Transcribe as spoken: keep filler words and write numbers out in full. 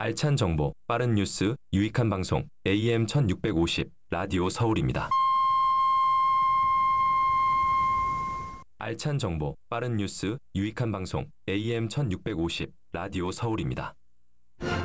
알찬 정보, 빠른 뉴스, 유익한 방송, 에이엠 천육백오십, 라디오 서울입니다. 알찬 정보, 빠른 뉴스, 유익한 방송, 에이엠 천육백오십, 라디오 서울입니다.